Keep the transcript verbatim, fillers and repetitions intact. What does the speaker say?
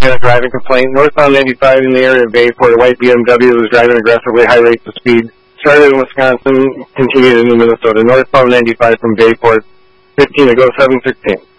a driving complaint. Northbound ninety-five in the area of Bayport, a white B M W was driving aggressively, high rates of speed. Started in Wisconsin, continued into Minnesota. Northbound ninety-five from Bayport, fifteen to go, seven sixteen.